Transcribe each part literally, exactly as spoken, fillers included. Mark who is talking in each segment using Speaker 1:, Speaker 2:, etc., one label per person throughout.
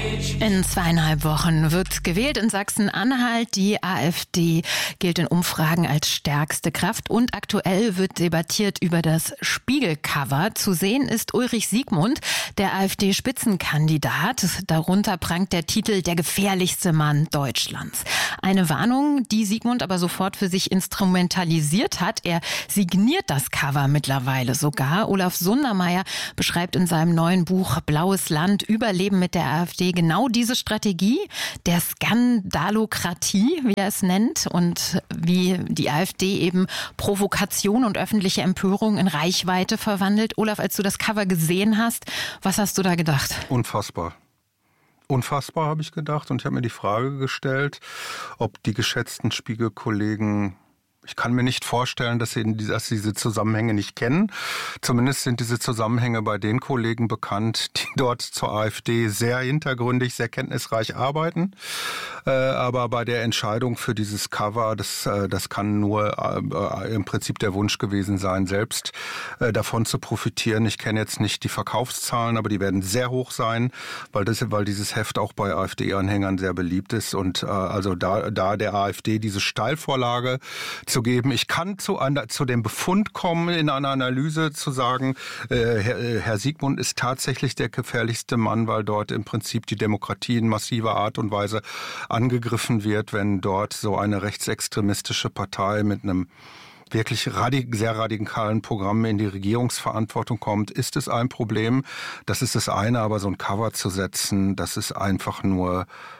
Speaker 1: In zweieinhalb Wochen wird gewählt in Sachsen-Anhalt. Die AfD gilt in Umfragen als stärkste Kraft und aktuell wird debattiert über das Spiegel-Cover. Zu sehen ist Ulrich Siegmund, der AfD-Spitzenkandidat. Darunter prangt der Titel "Der gefährlichste Mann Deutschlands". Eine Warnung, die Siegmund aber sofort für sich instrumentalisiert hat. Er signiert das Cover mittlerweile sogar. Olaf Sundermeier beschreibt in seinem neuen Buch "Blaues Land. Überleben mit der AfD" genau diese Strategie der Skandalokratie, wie er es nennt, und wie die AfD eben Provokation und öffentliche Empörung in Reichweite verwandelt. Olaf, als du das Cover gesehen hast, was hast du da gedacht?
Speaker 2: Unfassbar. Unfassbar, habe ich gedacht. Und ich habe mir die Frage gestellt, ob die geschätzten Spiegel-Kollegen, ich kann mir nicht vorstellen, dass sie, dass sie diese Zusammenhänge nicht kennen. Zumindest sind diese Zusammenhänge bei den Kollegen bekannt, die dort zur AfD sehr hintergründig, sehr kenntnisreich arbeiten. Äh, aber bei der Entscheidung für dieses Cover, das, äh, das kann nur äh, im Prinzip der Wunsch gewesen sein, selbst äh, davon zu profitieren. Ich kenne jetzt nicht die Verkaufszahlen, aber die werden sehr hoch sein, weil, das, weil dieses Heft auch bei AfD-Anhängern sehr beliebt ist. Und äh, also da, da der AfD diese Steilvorlage zu geben. Ich kann zu, einer, zu dem Befund kommen, in einer Analyse zu sagen, äh, Herr, Herr Siegmund ist tatsächlich der gefährlichste Mann, weil dort im Prinzip die Demokratie in massiver Art und Weise angegriffen wird, wenn dort so eine rechtsextremistische Partei mit einem wirklich radik- sehr radikalen Programm in die Regierungsverantwortung kommt. Ist es ein Problem? Das ist das eine, aber so ein Cover zu setzen, das ist einfach nur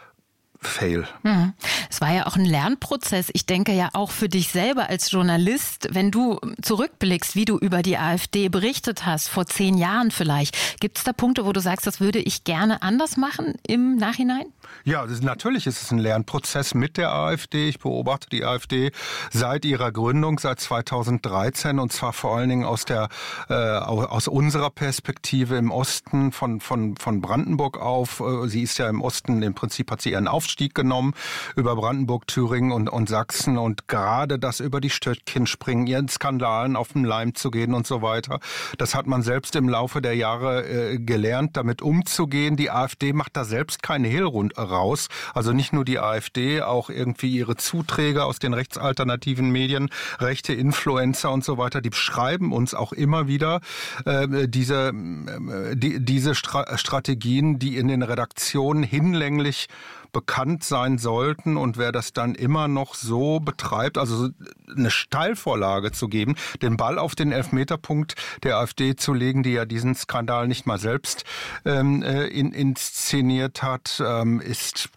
Speaker 2: Fail.
Speaker 1: Hm. Es war ja auch ein Lernprozess. Ich denke ja auch für dich selber als Journalist, wenn du zurückblickst, wie du über die AfD berichtet hast, vor zehn Jahren vielleicht. Gibt es da Punkte, wo du sagst, das würde ich gerne anders machen im Nachhinein?
Speaker 2: Ja, das ist, natürlich ist es ein Lernprozess mit der AfD. Ich beobachte die AfD seit ihrer Gründung, seit zweitausenddreizehn, und zwar vor allen Dingen aus der äh, aus unserer Perspektive im Osten von von von Brandenburg auf. Sie ist ja im Osten, im Prinzip hat sie ihren Aufstieg genommen über Brandenburg, Thüringen und und Sachsen, und gerade das über die Stöckchen springen, ihren Skandalen auf den Leim zu gehen und so weiter. Das hat man selbst im Laufe der Jahre äh, gelernt, damit umzugehen. Die AfD macht da selbst keine Hehl raus. Also nicht nur die AfD, auch irgendwie ihre Zuträger aus den rechtsalternativen Medien, rechte Influencer und so weiter, die beschreiben uns auch immer wieder äh, diese, äh, die, diese Stra- Strategien, die in den Redaktionen hinlänglich bekannt sein sollten, und wer das dann immer noch so betreibt, also eine Steilvorlage zu geben, den Ball auf den Elfmeterpunkt der AfD zu legen, die ja diesen Skandal nicht mal selbst ähm, in, inszeniert hat, ähm, ist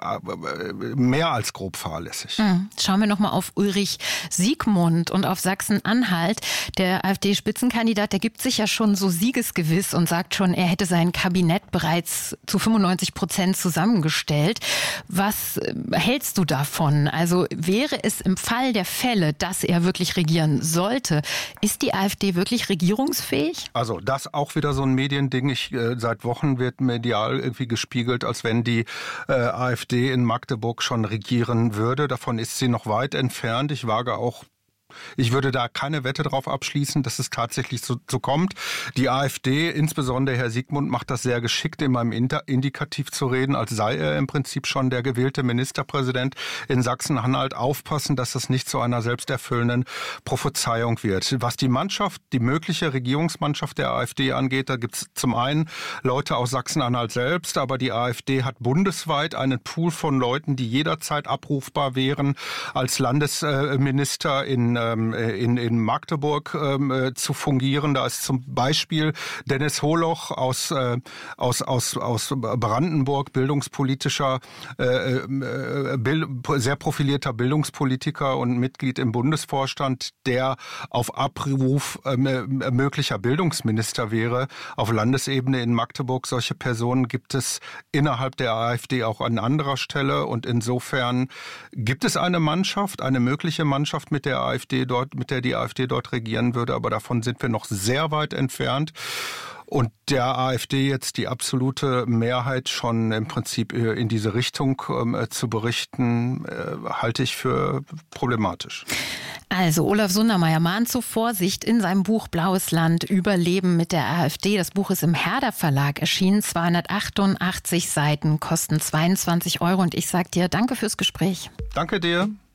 Speaker 2: äh, mehr als grob fahrlässig.
Speaker 1: Mhm. Schauen wir nochmal auf Ulrich Siegmund und auf Sachsen-Anhalt. Der AfD-Spitzenkandidat, der gibt sich ja schon so siegesgewiss und sagt schon, er hätte sein Kabinett bereits zu fünfundneunzig Prozent zusammengestellt. Was hältst du davon? Also wäre es im Fall der Fälle, dass er wirklich regieren sollte, ist die AfD wirklich regierungsfähig?
Speaker 2: Also das auch wieder so ein Mediending. Ich, äh, seit Wochen wird medial irgendwie gespiegelt, als wenn die äh, AfD in Magdeburg schon regieren würde. Davon ist sie noch weit entfernt. Ich wage auch Ich würde da keine Wette drauf abschließen, dass es tatsächlich so, so kommt. Die AfD, insbesondere Herr Siegmund, macht das sehr geschickt, in meinem Inter- Indikativ zu reden, als sei er im Prinzip schon der gewählte Ministerpräsident in Sachsen-Anhalt. Aufpassen, dass das nicht zu einer selbsterfüllenden Prophezeiung wird. Was die Mannschaft, die mögliche Regierungsmannschaft der AfD angeht, da gibt es zum einen Leute aus Sachsen-Anhalt selbst, aber die AfD hat bundesweit einen Pool von Leuten, die jederzeit abrufbar wären, als Landesminister in In, in Magdeburg ähm, zu fungieren. Da ist zum Beispiel Dennis Holoch aus, äh, aus, aus, aus Brandenburg, bildungspolitischer, äh, äh, bild, sehr profilierter Bildungspolitiker und Mitglied im Bundesvorstand, der auf Abruf äh, möglicher Bildungsminister wäre. Auf Landesebene in Magdeburg, solche Personen gibt es innerhalb der AfD auch an anderer Stelle, und insofern gibt es eine Mannschaft, eine mögliche Mannschaft mit der AfD dort, mit der die AfD dort regieren würde, aber davon sind wir noch sehr weit entfernt. Und der AfD jetzt die absolute Mehrheit schon im Prinzip in diese Richtung äh, zu berichten, äh, halte ich für problematisch.
Speaker 1: Also Olaf Sundermeier mahnt zur Vorsicht in seinem Buch Blaues Land, Überleben mit der AfD. Das Buch ist im Herder Verlag erschienen, zweihundertachtundachtzig Seiten, kosten zweiundzwanzig Euro. Und ich sage dir danke fürs Gespräch.
Speaker 2: Danke dir.